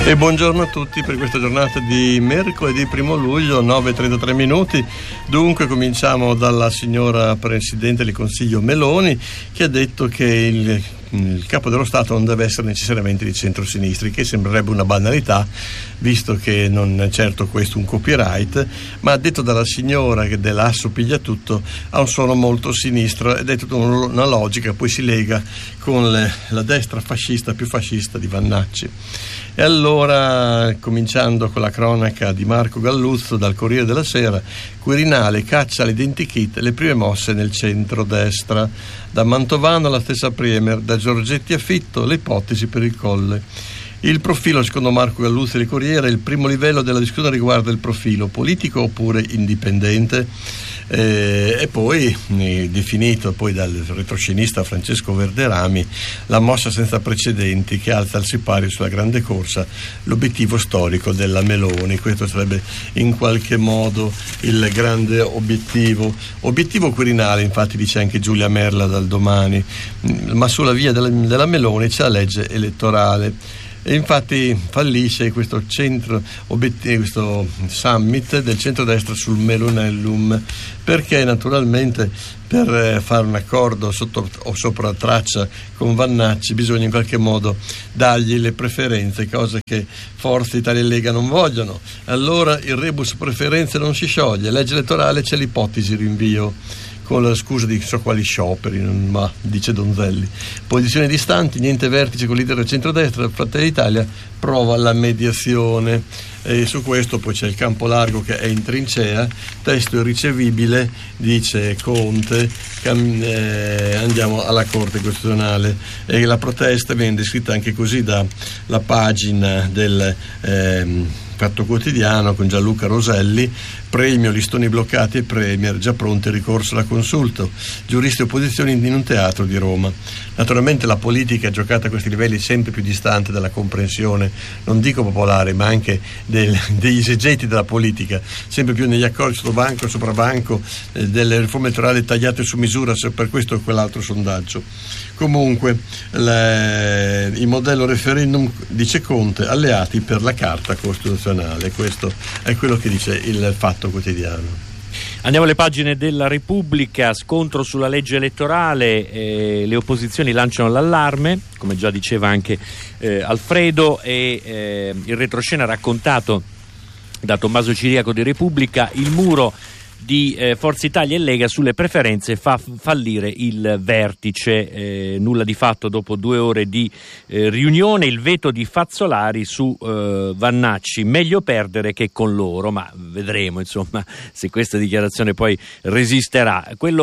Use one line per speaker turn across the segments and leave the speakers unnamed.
E buongiorno a tutti per questa giornata di mercoledì 1 luglio, 9:33 minuti. Dunque cominciamo dalla signora Presidente del Consiglio Meloni, che ha detto che il capo dello Stato non deve essere necessariamente di centro-sinistri, che sembrerebbe una banalità, visto che non è certo questo un copyright, ma detto dalla signora che dell'asso piglia tutto, ha un suono molto sinistro ed è tutta una logica, poi si lega con la destra fascista più fascista di Vannacci. E allora, cominciando con la cronaca di Marco Galluzzo dal Corriere della Sera, Quirinale caccia l'identikit, le prime mosse nel centro-destra. Da Mantovano alla stessa Premier, da Giorgetti a Fitto, le ipotesi per il Colle. Il profilo, secondo Marco Galluzzo del Corriere, il primo livello della discussione riguarda il profilo politico oppure indipendente. E poi definito poi dal retroscenista Francesco Verderami la mossa senza precedenti che alza al sipario sulla grande corsa l'obiettivo storico della Meloni. Questo sarebbe in qualche modo il grande obiettivo Quirinale, infatti dice anche Giulia Merla dal Domani, ma sulla via della Meloni c'è la legge elettorale. E infatti fallisce questo summit del centrodestra sul Melonellum, perché naturalmente per fare un accordo sotto o sopra traccia con Vannacci bisogna in qualche modo dargli le preferenze, cosa che Forza Italia e Lega non vogliono. Allora il rebus preferenze non si scioglie, legge elettorale c'è l'ipotesi rinvio, con la scusa di so quali scioperi, ma dice Donzelli. Posizioni distanti, niente vertice con leader del centrodestra, Fratelli d'Italia prova la mediazione. E su questo poi c'è il campo largo che è in trincea, testo irricevibile, dice Conte, andiamo alla Corte Costituzionale. E la protesta viene descritta anche così dalla pagina del Fatto Quotidiano con Gianluca Roselli: premio listoni bloccati e Premier già pronti al ricorso alla consulto, giuristi e opposizioni in un teatro di Roma. Naturalmente la politica è giocata a questi livelli sempre più distante dalla comprensione, non dico popolare, ma anche degli esegeti della politica, sempre più negli accordi sottobanco e soprabanco, delle riforme elettorali tagliate su misura per questo o quell'altro sondaggio. Comunque il modello referendum, dice Conte, alleati per la Carta Costituzionale. Questo è quello che dice il Fatto Quotidiano.
Andiamo alle pagine della Repubblica. Scontro sulla legge elettorale, le opposizioni lanciano l'allarme, come già diceva anche Alfredo, e il retroscena raccontato da Tommaso Ciriaco di Repubblica: il muro di Forza Italia e Lega sulle preferenze fa fallire il vertice. Nulla di fatto dopo 2 ore di riunione. Il veto di Fazzolari su Vannacci: meglio perdere che con loro, ma vedremo insomma se questa dichiarazione poi resisterà.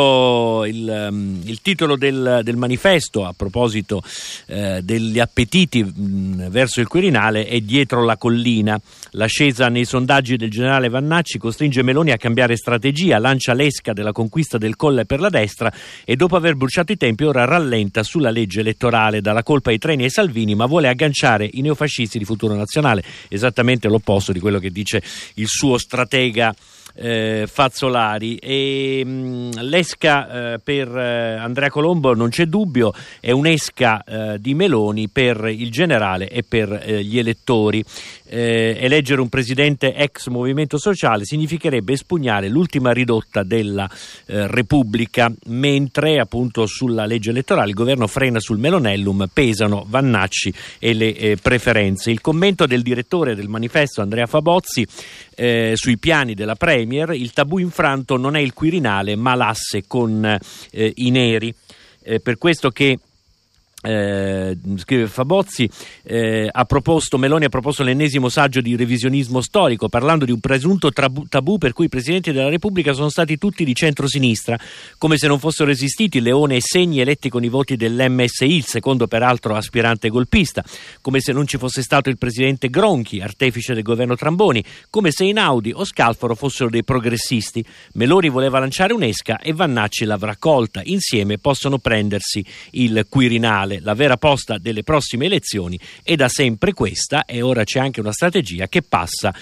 Il titolo del manifesto a proposito degli appetiti verso il Quirinale è Dietro la collina. L'ascesa nei sondaggi del generale Vannacci costringe Meloni a cambiare strategia, lancia l'esca della conquista del Colle per la destra e dopo aver bruciato i tempi ora rallenta sulla legge elettorale, dà la colpa ai treni e ai Salvini, ma vuole agganciare i neofascisti di Futuro Nazionale, esattamente l'opposto di quello che dice il suo stratega Fazzolari. E l'esca per Andrea Colombo, non c'è dubbio, è un'esca di Meloni per il generale e per gli elettori. Eleggere un presidente ex Movimento Sociale significherebbe espugnare l'ultima ridotta della Repubblica, mentre appunto sulla legge elettorale il governo frena sul Melonellum, pesano Vannacci e le preferenze. Il commento del direttore del manifesto Andrea Fabozzi sui piani della Premier: il tabù infranto non è il Quirinale ma l'asse con i neri. Per questo che scrive Fabozzi, Meloni ha proposto l'ennesimo saggio di revisionismo storico, parlando di un presunto tabù per cui i presidenti della Repubblica sono stati tutti di centrosinistra, come se non fossero esistiti Leone e Segni eletti con i voti dell'MSI, il secondo peraltro aspirante golpista, come se non ci fosse stato il presidente Gronchi, artefice del governo Tramboni, come se Einaudi o Scalfaro fossero dei progressisti. Meloni voleva lanciare un'esca e Vannacci l'avrà colta. Insieme possono prendersi il Quirinale. La vera posta delle prossime elezioni è da sempre questa, e ora c'è anche una strategia che passa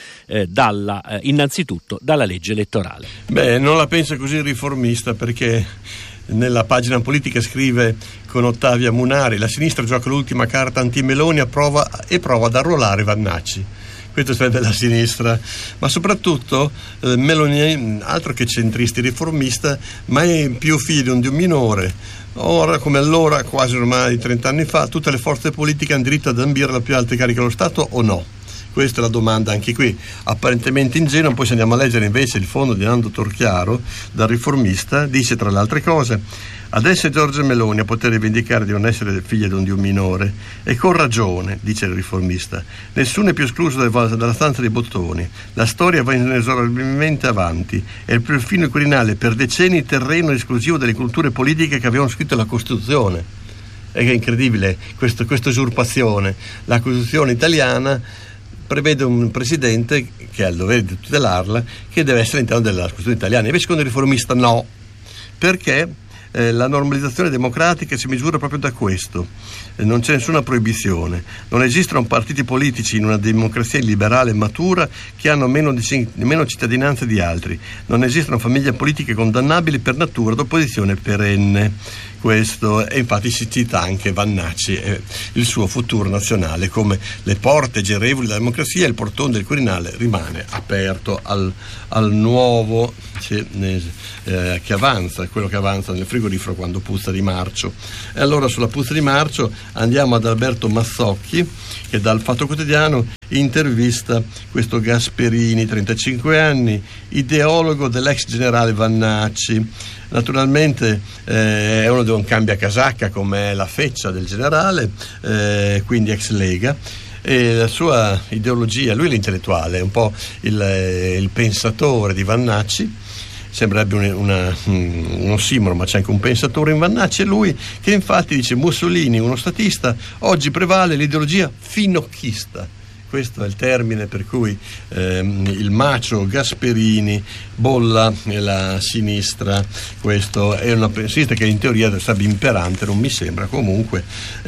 innanzitutto dalla legge elettorale.
Non la pensa così riformista, perché nella pagina politica scrive con Ottavia Munari: la sinistra gioca l'ultima carta anti-Meloni e prova ad arruolare Vannacci. Questo sarebbe la sinistra, ma soprattutto Meloni, altro che centristi riformista, ma è più figlio di un minore. Ora, come allora, quasi ormai 30 anni fa, tutte le forze politiche hanno diritto ad ambire la più alta carica dello Stato o no? Questa è la domanda anche qui, apparentemente ingenua. Poi se andiamo a leggere invece il fondo di Nando Torchiaro, dal Riformista, dice tra le altre cose: adesso è Giorgia Meloni a poter rivendicare di non essere figlia di un minore, e con ragione, dice il Riformista. Nessuno è più escluso dalla stanza dei bottoni. La storia va inesorabilmente avanti. È perfino il Quirinale per decenni terreno esclusivo delle culture politiche che avevano scritto la Costituzione. È incredibile questa usurpazione. La Costituzione italiana prevede un presidente che ha il dovere di tutelarla, che deve essere all'interno della Costituzione italiana. Invece secondo il Riformista no, perché la normalizzazione democratica si misura proprio da questo. Non c'è nessuna proibizione, non esistono partiti politici in una democrazia liberale matura che hanno meno cittadinanza di altri, non esistono famiglie politiche condannabili per natura d'opposizione perenne. Questo, e infatti si cita anche Vannacci e il suo futuro nazionale come le porte girevoli della democrazia. Il portone del Quirinale rimane aperto al nuovo che avanza, quello che avanza nel frigorifero quando puzza di marcio. E allora sulla puzza di marcio andiamo ad Alberto Mazzocchi, che dal Fatto Quotidiano intervista questo Gasperini, 35 anni, ideologo dell'ex generale Vannacci. Naturalmente è uno di un cambiacasacca come è la feccia del generale, quindi ex Lega, e la sua ideologia, lui è l'intellettuale, è un po' il pensatore di Vannacci. Sembrerebbe un ossimoro, ma c'è anche un pensatore in Vannacci, e lui che infatti dice: Mussolini, uno statista, oggi prevale l'ideologia finocchista. Questo è il termine per cui il macio Gasperini bolla la sinistra. Questo è una sinistra che in teoria sarebbe imperante, non mi sembra. Comunque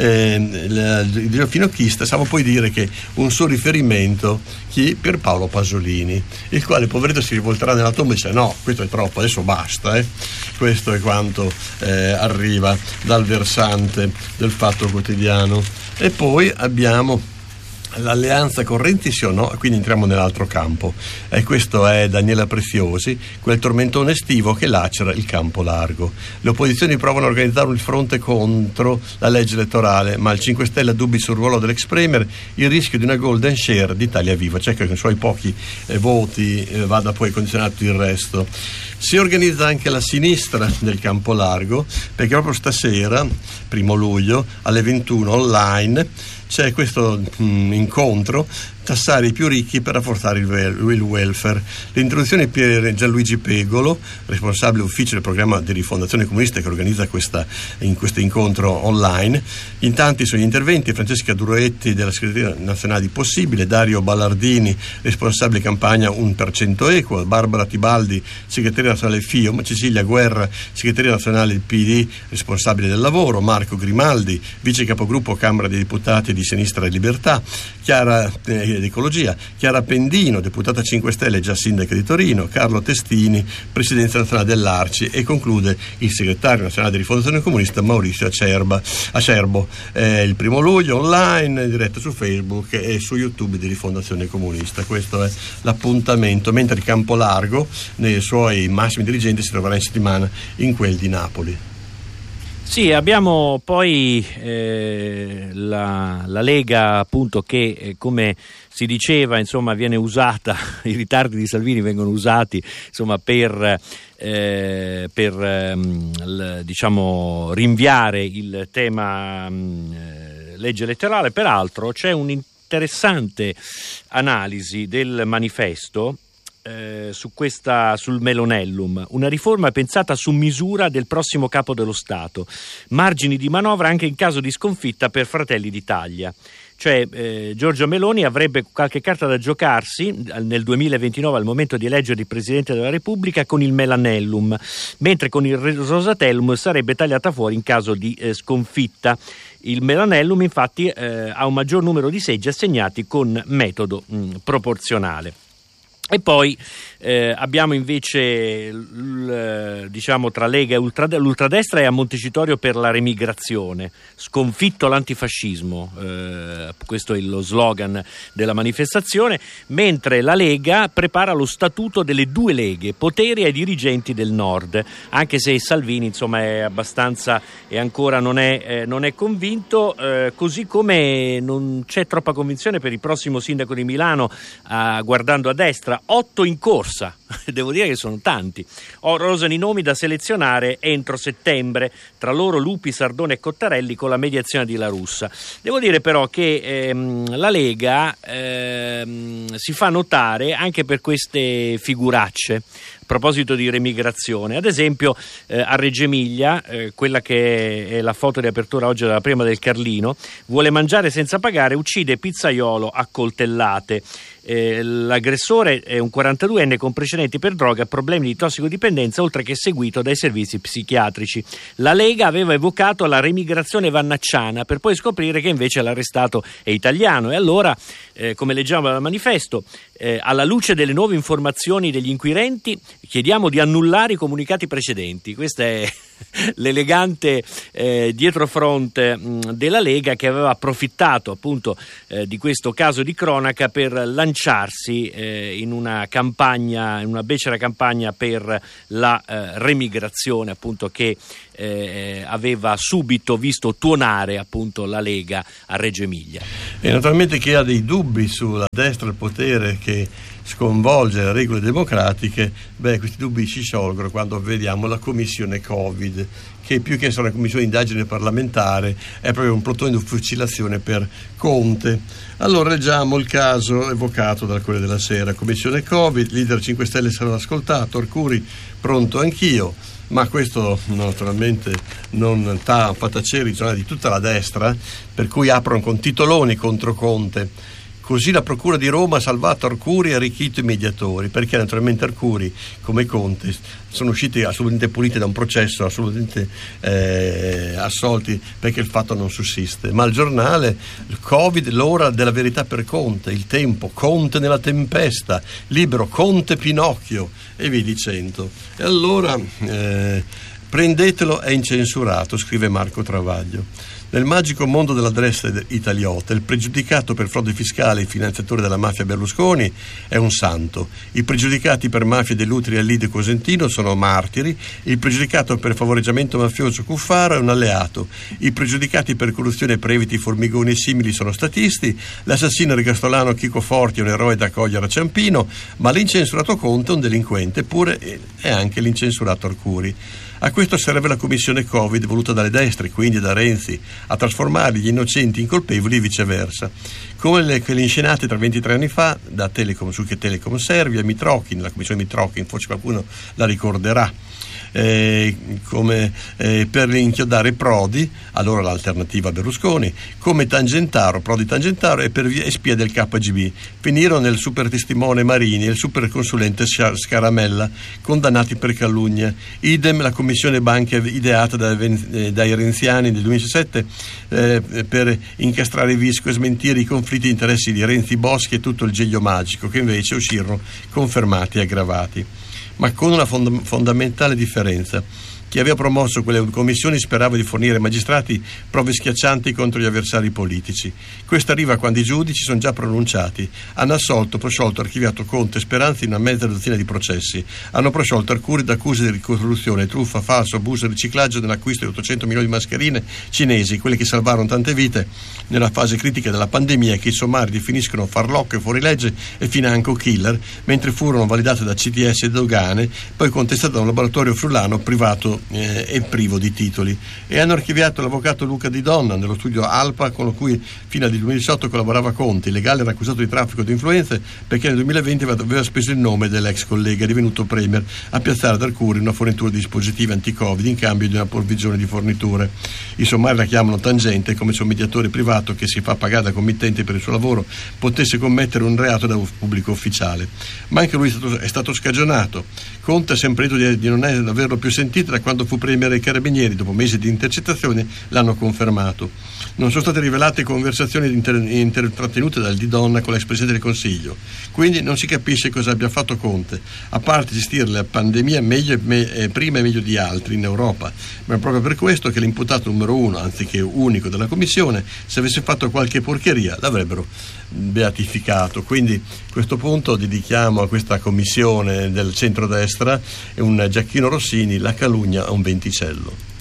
il finocchista, stavo poi dire che un suo riferimento, per Paolo Pasolini, il quale poveretto si rivolterà nella tomba e dice: no, questo è troppo, adesso basta. Questo è quanto arriva dal versante del Fatto Quotidiano. E poi abbiamo l'alleanza con Renzi, sì o no? Quindi entriamo nell'altro campo, e questo è Daniela Preziosi, quel tormentone estivo che lacera il campo largo. Le opposizioni provano a organizzare un fronte contro la legge elettorale, ma il 5 Stelle ha dubbi sul ruolo dell'ex premier, il rischio di una golden share di Italia Viva, cioè che con i suoi pochi voti vada poi condizionato il resto. Si organizza anche la sinistra del campo largo, perché proprio stasera, 1 luglio, alle 21 online, c'è questo incontro: tassare i più ricchi per rafforzare il welfare. L'introduzione di Pier Gianluigi Pegolo, responsabile ufficio del programma di Rifondazione Comunista, che organizza questo incontro online. In tanti sono gli interventi: Francesca Duretti della Segreteria Nazionale di Possibile, Dario Ballardini, responsabile campagna 1% Equo, Barbara Tibaldi, segretaria nazionale FIOM, Cecilia Guerra, segretaria nazionale del PD, responsabile del lavoro, Marco Grimaldi, vice capogruppo Camera dei Deputati di Sinistra e Libertà, Ecologia, Chiara Pendino, deputata 5 Stelle, già sindaca di Torino, Carlo Testini, presidenza nazionale dell'Arci, e conclude il segretario nazionale di Rifondazione Comunista Maurizio Acerbo. Il 1 luglio online, diretta su Facebook e su YouTube di Rifondazione Comunista. Questo è l'appuntamento, mentre il campo largo nei suoi massimi dirigenti si troverà in settimana in quel di Napoli.
Sì, abbiamo poi la Lega, appunto, che come si diceva, insomma, viene usata, i ritardi di Salvini vengono usati, insomma, per diciamo rinviare il tema legge elettorale. Peraltro c'è un'interessante analisi del Manifesto sul Melonellum, una riforma pensata su misura del prossimo capo dello Stato, margini di manovra anche in caso di sconfitta per Fratelli d'Italia. Cioè Giorgia Meloni avrebbe qualche carta da giocarsi nel 2029 al momento di eleggere il Presidente della Repubblica con il Melonellum, mentre con il Rosatellum sarebbe tagliata fuori in caso di sconfitta. Il Melonellum infatti ha un maggior numero di seggi assegnati con metodo proporzionale. E poi abbiamo invece diciamo tra Lega e l'ultradestra è a Montecitorio per la remigrazione, sconfitto l'antifascismo, questo è lo slogan della manifestazione, mentre la Lega prepara lo statuto delle due leghe, poteri ai dirigenti del nord, anche se Salvini insomma è abbastanza e ancora non è convinto, così come non c'è troppa convinzione per il prossimo sindaco di Milano, guardando a destra. 8 in corsa, devo dire che sono tanti. Rosano i nomi da selezionare entro settembre, tra loro Lupi, Sardone e Cottarelli, con la mediazione di La Russa. Devo dire però che la Lega si fa notare anche per queste figuracce. A proposito di remigrazione, ad esempio a Reggio Emilia, quella che è la foto di apertura oggi della Prima del Carlino, vuole mangiare senza pagare, uccide pizzaiolo a coltellate. L'aggressore è un 42enne con precedenti per droga, problemi di tossicodipendenza, oltre che seguito dai servizi psichiatrici. La Lega aveva evocato la remigrazione vannacciana per poi scoprire che invece l'arrestato è italiano, e allora, come leggiamo dal manifesto, alla luce delle nuove informazioni degli inquirenti chiediamo di annullare i comunicati precedenti. Questa è l'elegante dietrofront della Lega, che aveva approfittato appunto di questo caso di cronaca per lanciarsi in una campagna, in una becera campagna per la remigrazione, appunto, che aveva subito visto tuonare appunto la Lega a Reggio Emilia.
E naturalmente chi ha dei dubbi sulla destra al potere che sconvolge le regole democratiche, questi dubbi si sciolgono quando vediamo la commissione Covid, che più che essere una commissione di indagine parlamentare è proprio un plotone di fucilazione per Conte. Allora leggiamo il caso evocato dal Corriere della Sera: commissione Covid, leader 5 Stelle sarà ascoltato, Arcuri pronto anch'io. Ma questo naturalmente non fa tacere i giornali di tutta la destra, per cui aprono con titoloni contro Conte. Così la Procura di Roma ha salvato Arcuri e arricchito i mediatori, perché naturalmente Arcuri, come Conte, sono usciti assolutamente puliti da un processo, assolutamente assolti, perché il fatto non sussiste. Ma il giornale, il Covid, l'ora della verità per Conte, il Tempo, Conte nella tempesta, Libero, Conte Pinocchio, e via dicendo. E allora prendetelo, è incensurato, scrive Marco Travaglio. Nel magico mondo dell'adressa italiota, il pregiudicato per frode fiscale e finanziatore della mafia Berlusconi è un santo. I pregiudicati per mafia dell'Utri, Allide e Cosentino sono martiri. Il pregiudicato per favoreggiamento mafioso Cuffaro è un alleato. I pregiudicati per corruzione Previti, Formigoni e simili sono statisti. L'assassino ergastolano Chico Forti è un eroe da cogliere a Ciampino, ma l'incensurato Conte è un delinquente, eppure è anche l'incensurato Arcuri. A questo serve la commissione Covid voluta dalle destre, quindi da Renzi, a trasformare gli innocenti in colpevoli e viceversa. Come quelle inscenate 23 anni fa da Telecom, su che Telecom serve, a Mitrochin, la commissione Mitrochin, forse qualcuno la ricorderà. Come per inchiodare Prodi, allora l'alternativa a Berlusconi, come Tangentaro, Prodi Tangentaro, e per via spia del KGB. Finirono nel super testimone Marini e il super consulente Scaramella, condannati per calunnia. Idem la commissione banche ideata dai renziani nel 2017 per incastrare Visco e smentire i conflitti di interessi di Renzi, Boschi e tutto il Giglio magico, che invece uscirono confermati e aggravati. Ma con una fondamentale differenza. Chi aveva promosso quelle commissioni sperava di fornire ai magistrati prove schiaccianti contro gli avversari politici. Questo arriva quando i giudici sono già pronunciati. Hanno assolto, prosciolto, archiviato Conte e Speranza in una mezza dozzina di processi. Hanno prosciolto Arcuri da accuse di corruzione, truffa, falso, abuso e riciclaggio nell'acquisto di 800 milioni di mascherine cinesi, quelle che salvarono tante vite nella fase critica della pandemia, che i sommari definiscono farlocche, fuorilegge e financo killer, mentre furono validate da CTS e dogane, poi contestate da un laboratorio friulano privato e privo di titoli. E hanno archiviato l'avvocato Luca Di Donna nello studio Alpa, con cui fino al 2018 collaborava Conte. Il legale era accusato di traffico di influenze perché nel 2020 aveva speso il nome dell'ex collega divenuto premier a piazzare ad Arcuri una fornitura di dispositivi anti-Covid in cambio di una provvigione di forniture. I sommari la chiamano tangente, come se un mediatore privato che si fa pagare da committente per il suo lavoro potesse commettere un reato da un pubblico ufficiale. Ma anche lui è stato scagionato. Conte ha sempre detto di non averlo più sentito da quando quando fu premier dei Carabinieri, dopo mesi di intercettazioni, l'hanno confermato. Non sono state rivelate conversazioni intrattenute dal Di Donna con l'ex Presidente del Consiglio, quindi non si capisce cosa abbia fatto Conte, a parte gestire la pandemia prima e meglio di altri in Europa, ma è proprio per questo che l'imputato numero 1, anziché unico della Commissione, se avesse fatto qualche porcheria l'avrebbero beatificato. Quindi a questo punto dedichiamo a questa commissione del centrodestra un Giacchino Rossini, la calunnia a un venticello.